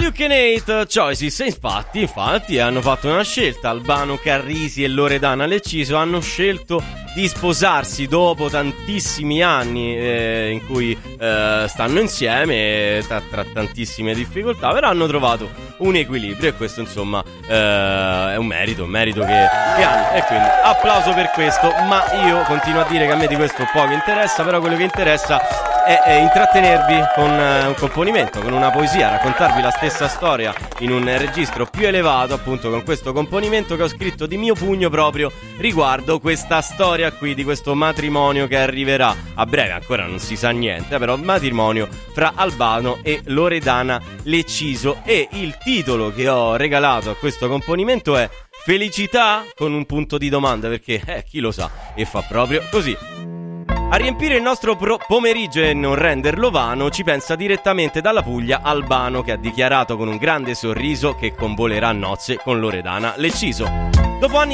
Luke e Nate Choices, infatti hanno fatto una scelta. Albano Carrisi e Loredana Lecciso hanno scelto di sposarsi dopo tantissimi anni in cui stanno insieme tra tantissime difficoltà, però hanno trovato un equilibrio, e questo insomma è un merito che hanno, e quindi applauso per questo. Ma io continuo a dire che a me di questo poco interessa, però quello che interessa è intrattenervi con un componimento, con una poesia, raccontarvi la stessa storia in un registro più elevato, appunto con questo componimento che ho scritto di mio pugno proprio riguardo questa storia qui, di questo matrimonio che arriverà a breve, ancora non si sa niente, però matrimonio fra Albano e Loredana Lecciso. E il titolo che ho regalato a questo componimento è Felicità con un punto di domanda, perché chi lo sa, e fa proprio così. A riempire il nostro pomeriggio e non renderlo vano ci pensa direttamente dalla Puglia Albano, che ha dichiarato con un grande sorriso che convolerà a nozze con Loredana Lecciso. Dopo anni